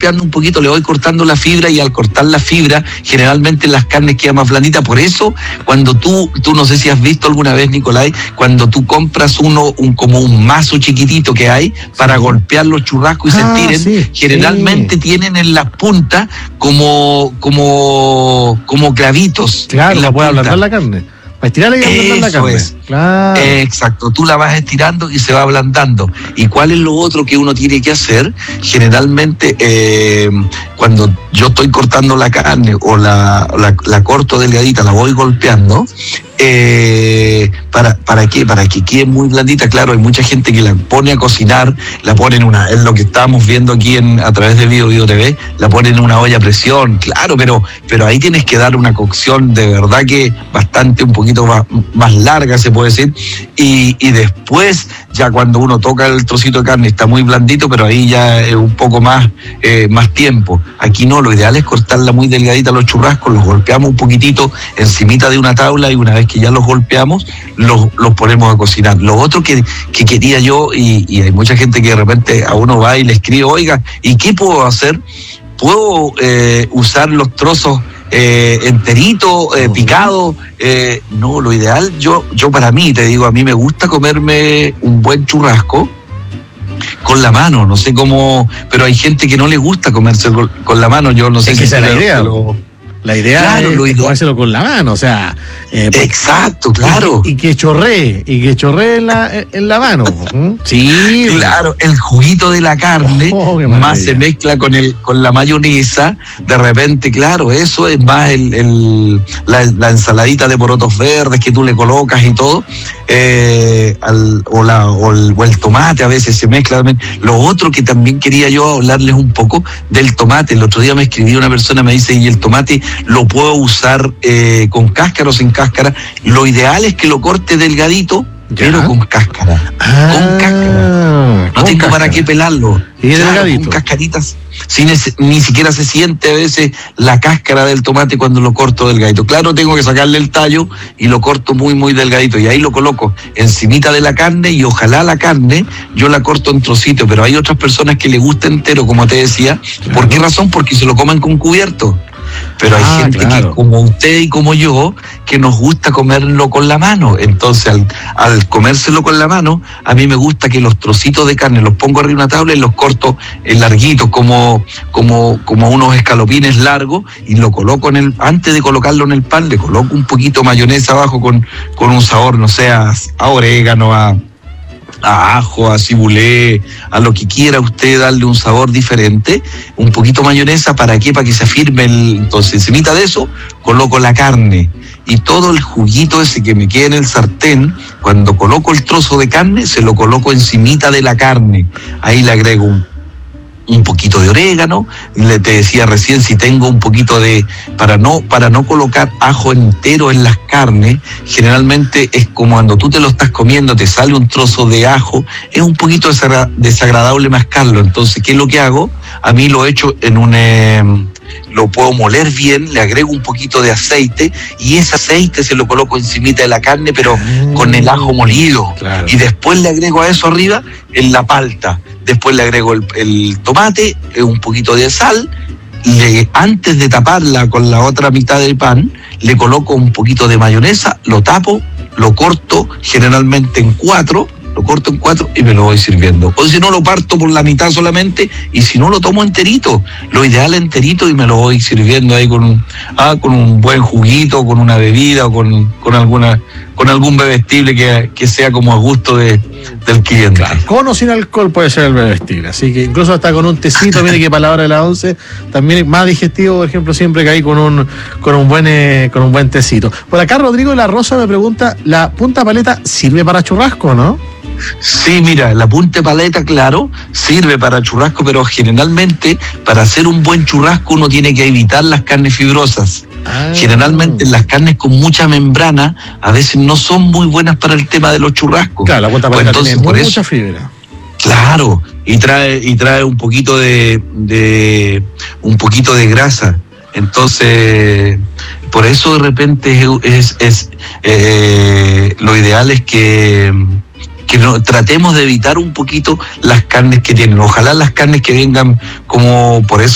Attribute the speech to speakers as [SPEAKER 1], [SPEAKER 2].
[SPEAKER 1] golpeando un poquito, le voy cortando la fibra, y al cortar la fibra, generalmente las carnes quedan más blanditas. Por eso, cuando tú no sé si has visto alguna vez, Nicolai, cuando tú compras como un mazo chiquitito que hay para golpear los churrascos y se tiren, generalmente tienen en las puntas como clavitos.
[SPEAKER 2] Claro, la puede ablandar la carne. Para estirarla y ablandar la carne.
[SPEAKER 1] Claro. Exacto, tú la vas estirando y se va ablandando. ¿Y cuál es lo otro que uno tiene que hacer? Generalmente, cuando yo estoy cortando la carne o la corto delgadita, la voy golpeando, ¿para qué? Para que quede muy blandita. Claro, hay mucha gente que la pone a cocinar, la pone es lo que estábamos viendo aquí a través de Bio TV, la pone en una olla a presión, claro, pero ahí tienes que dar una cocción de verdad que un poquito más larga, se puede decir, y después, ya cuando uno toca el trocito de carne, está muy blandito, pero ahí ya es un poco más tiempo. Aquí no, lo ideal es cortarla muy delgadita los churrascos, los golpeamos un poquitito encimita de una tabla, y una vez que ya los golpeamos, los ponemos a cocinar. Lo otro que quería yo, y hay mucha gente que de repente a uno va y le escribe, oiga, ¿y qué puedo hacer? ¿Puedo usar los trozos enterito, picado? No, lo ideal, yo para mí, te digo, a mí me gusta comerme un buen churrasco con la mano, no sé cómo, pero hay gente que no le gusta comerse con la mano, yo no sé
[SPEAKER 2] si esa es la idea. La idea, claro, es comérselo con la mano, o sea...
[SPEAKER 1] exacto, claro.
[SPEAKER 2] Y que chorree en la mano. Sí.
[SPEAKER 1] Claro, el juguito de la carne más se mezcla con la mayonesa, de repente, claro, eso es más la ensaladita de porotos verdes que tú le colocas y todo, o el tomate a veces se mezcla también. Lo otro que también quería yo hablarles un poco del tomate. El otro día me escribió una persona, me dice, ¿y el tomate lo puedo usar con cáscara o sin cáscara? Lo ideal es que lo corte delgadito, pero con cáscara. Con cáscara. No tengo para qué pelarlo.
[SPEAKER 2] Y delgadito.
[SPEAKER 1] Con cascaritas. Ni siquiera se siente a veces la cáscara del tomate cuando lo corto delgadito. Claro, tengo que sacarle el tallo y lo corto muy, muy delgadito. Y ahí lo coloco encimita de la carne, y ojalá la carne yo la corto en trocitos. Pero hay otras personas que le gusta entero, como te decía. Claro. ¿Por qué razón? Porque se lo comen con cubierto. Pero hay gente que, como usted y como yo, que nos gusta comerlo con la mano. Entonces, al comérselo con la mano, a mí me gusta que los trocitos de carne los pongo arriba de una tabla y los corto en larguitos, como unos escalopines largos, y lo coloco antes de colocarlo en el pan, le coloco un poquito de mayonesa abajo con un sabor, no sé, a orégano, a ajo, a cibulé, a lo que quiera usted darle un sabor diferente, un poquito de mayonesa. ¿Para qué? Para que se afirme entonces, encimita de eso, coloco la carne, y todo el juguito ese que me queda en el sartén, cuando coloco el trozo de carne, se lo coloco encimita de la carne. Ahí le agrego un poquito de orégano, te decía recién, si tengo un poquito para no colocar ajo entero en las carnes, generalmente es como cuando tú te lo estás comiendo, te sale un trozo de ajo, es un poquito desagradable mascarlo. Entonces, ¿qué es lo que hago? A mí lo echo lo puedo moler bien, le agrego un poquito de aceite, y ese aceite se lo coloco encimita de la carne, pero con el ajo molido. Claro. Y después le agrego a eso arriba la palta. Después le agrego el tomate, un poquito de sal. Antes de taparla con la otra mitad del pan, le coloco un poquito de mayonesa, lo tapo, lo corto generalmente en cuatro, y me lo voy sirviendo. O si no, lo parto por la mitad solamente, y si no, lo tomo enterito. Lo ideal enterito, y me lo voy sirviendo ahí con un buen juguito, con una bebida, o con algún bebestible que sea como a gusto del cliente.
[SPEAKER 2] Claro, con o sin alcohol puede ser el bebestible, así que incluso hasta con un tecito, mire que para la hora de las 11 también es más digestivo, por ejemplo, siempre que hay con un buen tecito. Por acá Rodrigo de la Rosa me pregunta, ¿la punta paleta sirve para churrasco, no?
[SPEAKER 1] Sí, mira, la punta paleta, claro, sirve para churrasco, pero generalmente para hacer un buen churrasco uno tiene que evitar las carnes fibrosas. Generalmente las carnes con mucha membrana a veces no son muy buenas para el tema de los churrascos.
[SPEAKER 2] Claro, la punta paleta tiene mucha fibra.
[SPEAKER 1] Claro, y trae un poquito de grasa. Entonces, por eso de repente lo ideal es que tratemos de evitar un poquito las carnes que tienen. Ojalá las carnes que vengan como, por eso